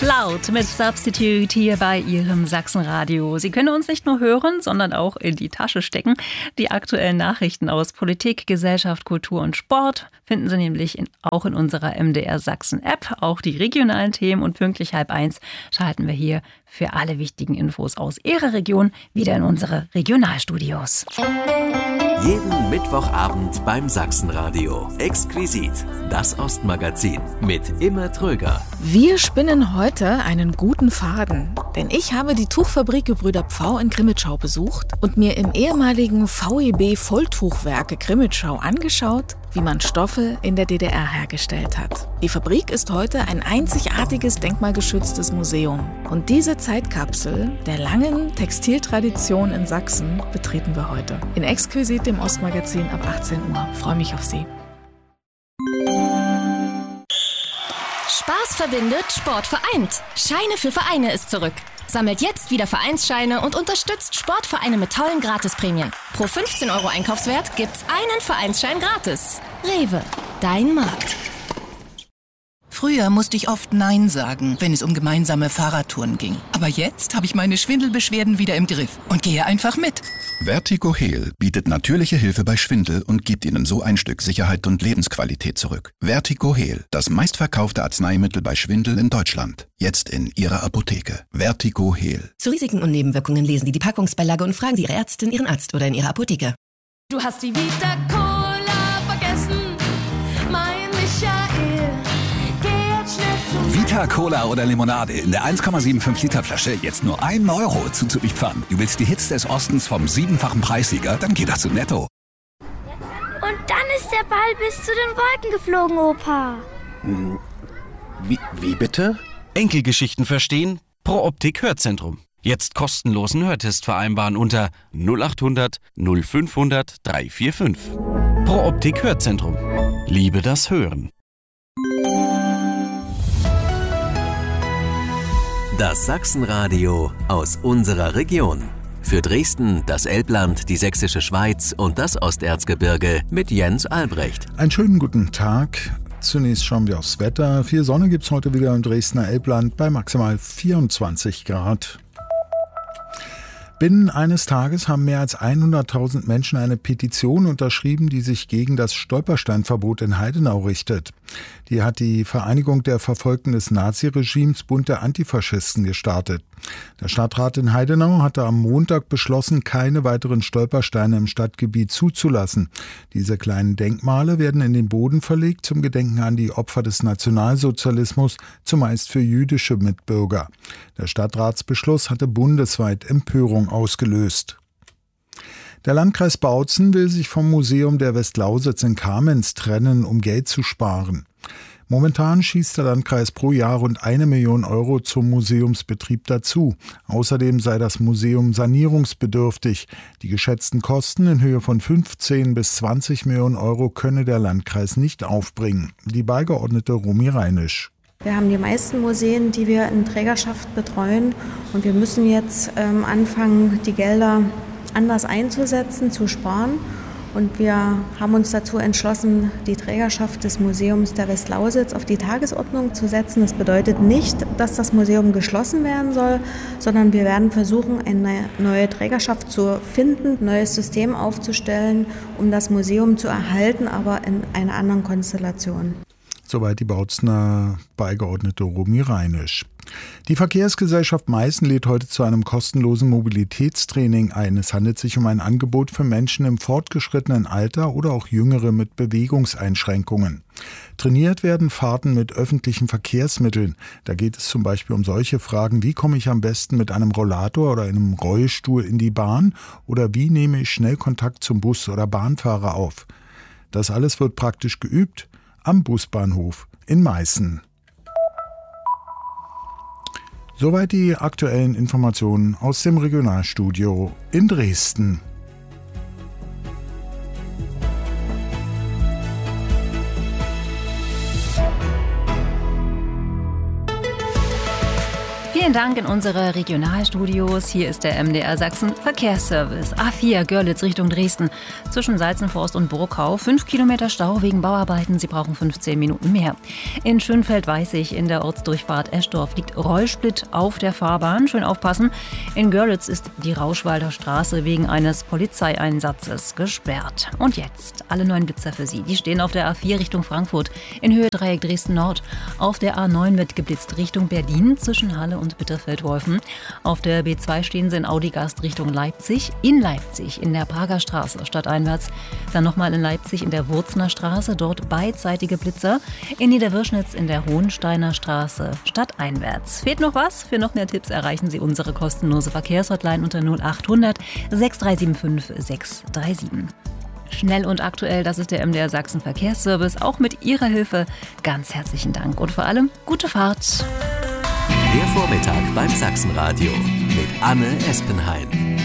Cloud mit Substitute hier bei Ihrem Sachsenradio. Sie können uns nicht nur hören, sondern auch in die Tasche stecken. Die aktuellen Nachrichten aus Politik, Gesellschaft, Kultur und Sport finden Sie nämlich auch in unserer MDR Sachsen App. Auch die regionalen Themen und pünktlich 12:30 schalten wir hier für alle wichtigen Infos aus Ihrer Region wieder in unsere Regionalstudios. Jeden Mittwochabend beim Sachsenradio. Exquisit, das Ostmagazin mit Immer Tröger. Wir spinnen heute einen guten Faden, denn ich habe die Tuchfabrik Gebrüder Pfau in Crimmitschau besucht und mir im ehemaligen VEB Volltuchwerke Crimmitschau angeschaut, wie man Stoffe in der DDR hergestellt hat. Die Fabrik ist heute ein einzigartiges denkmalgeschütztes Museum. Und diese Zeitkapsel der langen Textiltradition in Sachsen betreten wir heute. In Exquisit, dem Ostmagazin ab 18 Uhr. Freue mich auf Sie. Spaß verbindet, Sport vereint. Scheine für Vereine ist zurück. Sammelt jetzt wieder Vereinsscheine und unterstützt Sportvereine mit tollen Gratisprämien. Pro 15 € Einkaufswert gibt's einen Vereinsschein gratis. Rewe, dein Markt. Früher musste ich oft Nein sagen, wenn es um gemeinsame Fahrradtouren ging. Aber jetzt habe ich meine Schwindelbeschwerden wieder im Griff und gehe einfach mit. Vertigo Heal bietet natürliche Hilfe bei Schwindel und gibt Ihnen so ein Stück Sicherheit und Lebensqualität zurück. Vertigo Heal, das meistverkaufte Arzneimittel bei Schwindel in Deutschland. Jetzt in Ihrer Apotheke. Vertigo Heal. Zu Risiken und Nebenwirkungen lesen Sie die Packungsbeilage und fragen Sie Ihre Ärztin, Ihren Arzt oder in Ihrer Apotheke. Du hast die Vita Cola vergessen, mein Michael. Geh jetzt schnell zu Vita Cola oder Limonade in der 1,75 Liter Flasche jetzt nur 1 € zuzüglich Pfand. Du willst die Hits des Ostens vom 7-fachen Preissieger? Dann geht das zu Netto. Und dann ist der Ball bis zu den Wolken geflogen, Opa. Wie bitte? Enkelgeschichten verstehen? Pro Optik Hörzentrum. Jetzt kostenlosen Hörtest vereinbaren unter 0800 0500 345. Pro Optik Hörzentrum. Liebe das Hören. Das Sachsenradio aus unserer Region. Für Dresden, das Elbland, die Sächsische Schweiz und das Osterzgebirge mit Jens Albrecht. Einen schönen guten Tag. Zunächst schauen wir aufs Wetter. Viel Sonne gibt es heute wieder im Dresdner Elbland bei maximal 24 Grad. Binnen eines Tages haben mehr als 100.000 Menschen eine Petition unterschrieben, die sich gegen das Stolpersteinverbot in Heidenau richtet. Die hat die Vereinigung der Verfolgten des Naziregimes Bund der Antifaschisten gestartet. Der Stadtrat in Heidenau hatte am Montag beschlossen, keine weiteren Stolpersteine im Stadtgebiet zuzulassen. Diese kleinen Denkmale werden in den Boden verlegt zum Gedenken an die Opfer des Nationalsozialismus, zumeist für jüdische Mitbürger. Der Stadtratsbeschluss hatte bundesweit Empörung ausgelöst. Der Landkreis Bautzen will sich vom Museum der Westlausitz in Kamenz trennen, um Geld zu sparen. Momentan schießt der Landkreis pro Jahr rund 1 Million € zum Museumsbetrieb dazu. Außerdem sei das Museum sanierungsbedürftig. Die geschätzten Kosten in Höhe von 15 bis 20 Millionen € könne der Landkreis nicht aufbringen. Die Beigeordnete Romy Reinisch. Wir haben die meisten Museen, die wir in Trägerschaft betreuen, und wir müssen jetzt anfangen, die Gelder anders einzusetzen, zu sparen. Und wir haben uns dazu entschlossen, die Trägerschaft des Museums der Westlausitz auf die Tagesordnung zu setzen. Das bedeutet nicht, dass das Museum geschlossen werden soll, sondern wir werden versuchen, eine neue Trägerschaft zu finden, ein neues System aufzustellen, um das Museum zu erhalten, aber in einer anderen Konstellation. Soweit die Bautzener Beigeordnete Romy Reinisch. Die Verkehrsgesellschaft Meißen lädt heute zu einem kostenlosen Mobilitätstraining ein. Es handelt sich um ein Angebot für Menschen im fortgeschrittenen Alter oder auch Jüngere mit Bewegungseinschränkungen. Trainiert werden Fahrten mit öffentlichen Verkehrsmitteln. Da geht es zum Beispiel um solche Fragen, wie komme ich am besten mit einem Rollator oder einem Rollstuhl in die Bahn oder wie nehme ich schnell Kontakt zum Bus- oder Bahnfahrer auf. Das alles wird praktisch geübt am Busbahnhof in Meißen. Soweit die aktuellen Informationen aus dem Regionalstudio in Dresden. Vielen Dank in unsere Regionalstudios. Hier ist der MDR Sachsen Verkehrsservice. A4 Görlitz Richtung Dresden. Zwischen Salzenforst und Burgau 5 Kilometer Stau wegen Bauarbeiten. Sie brauchen 15 Minuten mehr. In Schönfeld-Weißig in der Ortsdurchfahrt Eschdorf liegt Rollsplit auf der Fahrbahn. Schön aufpassen. In Görlitz ist die Rauschwalder Straße wegen eines Polizeieinsatzes gesperrt. Und jetzt alle 9 Blitzer für Sie. Die stehen auf der A4 Richtung Frankfurt in Höhe Dreieck Dresden Nord. Auf der A9 wird geblitzt Richtung Berlin zwischen Halle und Bitterfeld-Wolfen. Auf der B2 stehen sie in Audigast Richtung Leipzig. In Leipzig in der Prager Straße stadteinwärts. Dann nochmal in Leipzig in der Wurzner Straße. Dort beidseitige Blitzer. In Niederwürschnitz in der Hohensteiner Straße stadteinwärts. Fehlt noch was? Für noch mehr Tipps erreichen Sie unsere kostenlose Verkehrshotline unter 0800 6375 637. Schnell und aktuell, das ist der MDR Sachsen Verkehrsservice. Auch mit Ihrer Hilfe ganz herzlichen Dank und vor allem gute Fahrt. Der Vormittag beim Sachsenradio mit Anne Espenhain.